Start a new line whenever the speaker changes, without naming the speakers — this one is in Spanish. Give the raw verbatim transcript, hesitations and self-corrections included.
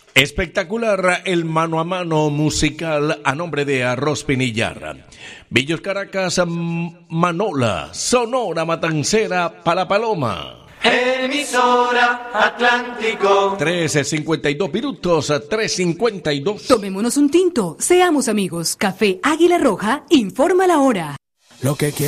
Espectacular el mano a mano musical a nombre de Arroz Pinillar. Villos Caracas, Manola, Sonora Matancera, Palapaloma.
Emisora Atlántico.
trece cincuenta y dos minutos, tres cincuenta y dos.
Tomémonos un tinto, seamos amigos. Café Águila Roja informa la hora.
Lo que